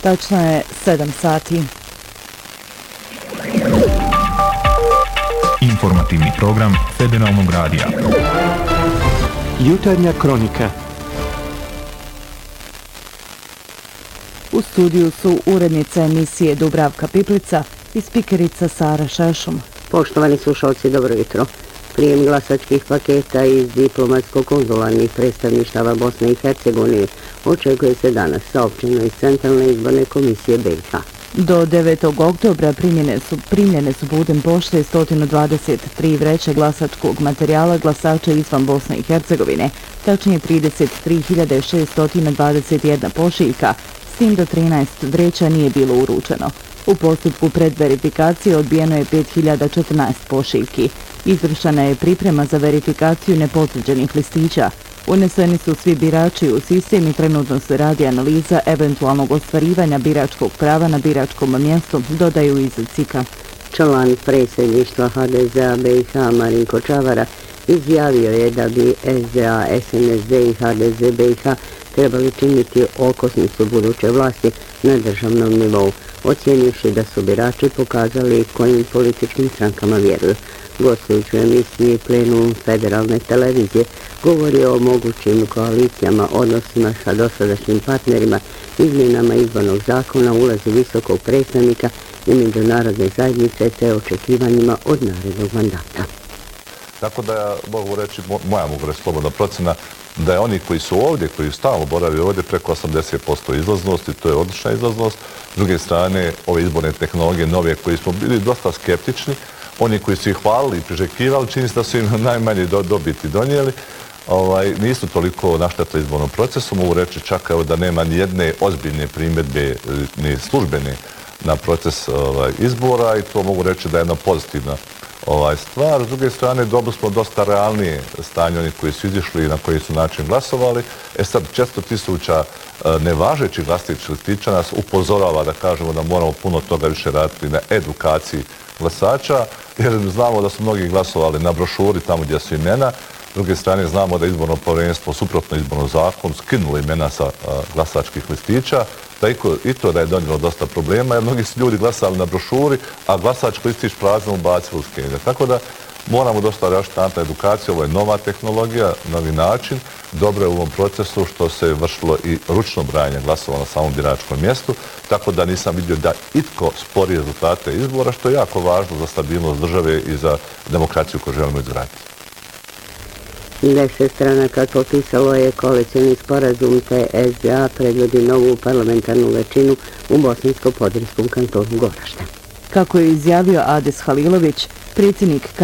Tačno je 7 sati. Informativni program Federalnog radija. Jutarnja kronika. U studiju su urednica emisije Dubravka Piplica i spikerica Sara Šešum. Poštovani slušalci, dobro jutro. Prijem glasačkih paketa iz diplomatsko-konzularnih predstavništava Bosne i Hercegovine očekuje se danas, saopćeno iz Centralne izborne komisije BiH. Do 9. oktobra primljene su putem pošte 123 vreće glasačkog materijala glasača izvan Bosne i Hercegovine, tačnije 33.621 pošiljka, s tim da 13 vreća nije bilo uručeno. U postupku predverifikacije odbijeno je 5014 pošiljki. Izvršena je priprema za verifikaciju nepotvrđenih listića. Uneseni su svi birači u sistem i trenutno se radi analiza eventualnog ostvarivanja biračkog prava na biračkom mjestu, dodaju iz CIK-a. Član predsjedništva HDZ-a BiH Marinko Čavara izjavio je da bi SDA, SNSD i HDZ BiH trebali činiti okosnicu buduće vlasti na državnom nivou, ocijenivši da su birači pokazali kojim političkim strankama vjeruju. Gostujući u emisiji Plenum Federalne televizije govorio o mogućim koalicijama, odnosima sa dosadašnjim partnerima, izmjenama izbornog zakona, ulazi visokog predstavnika i međunarodne zajednice te očekivanjima od narednog mandata. Tako da ja mogu reći, moja mogu reći slobodna procena, da je oni koji su ovdje, koji stalno boravio ovdje, preko 80% izlaznosti, to je odlična izlaznost. S druge strane, ove izborne tehnologije nove koji smo bili dosta skeptični, oni koji su ih hvalili i priželjkivali, čini se da su im najmanje dobiti donijeli, nisu toliko naštetili izbornom procesu. Mogu reći čak da nema ni jedne ozbiljne primjedbe, ni službene na proces izbora i to mogu reći da je jedna pozitivna stvar. S druge strane, dobili smo dosta realnije stanje onih koji su izišli i na koji su način glasovali. Sad 400.000 nevažećih glasačkih listića nas upozorava da kažemo da moramo puno toga više raditi na edukaciji glasača, jer znamo da su mnogi glasovali na brošuri tamo gdje su imena. S druge strane, znamo da je izborno povjerenstvo suprotno izbornom zakonu skinulo imena sa glasačkih listića, i to da je donijelo dosta problema, jer mnogi su ljudi glasali na brošuri, a glasački listić prazno ubacili u skenjer. Tako da moramo dosta raditi na edukaciju, ovo je nova tehnologija, novi način. Dobro je u ovom procesu što se vršilo i ručno brajanje glasova na samom biračkom mjestu, tako da nisam vidio da itko spori rezultate izbora, što je jako važno za stabilnost države i za demokraciju koju želimo izgraditi. 10 stranaka potpisalo je koalicioni sporazum te SDA predvodi novu parlamentarnu većinu u Bosansko-Podrinjskom kantonu Goražde. Kako je izjavio Adis Halilović, predsjednik